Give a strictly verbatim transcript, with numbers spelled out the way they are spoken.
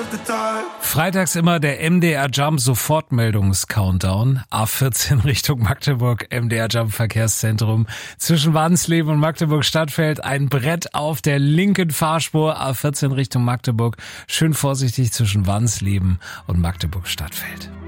Freitags immer der M D R Jump Sofortmeldungs-Countdown. A vierzehn Richtung Magdeburg, M D R Jump Verkehrszentrum. Zwischen Wansleben und Magdeburg Stadtfeld ein Brett auf der linken Fahrspur. A vierzehn Richtung Magdeburg. Schön vorsichtig zwischen Wansleben und Magdeburg Stadtfeld.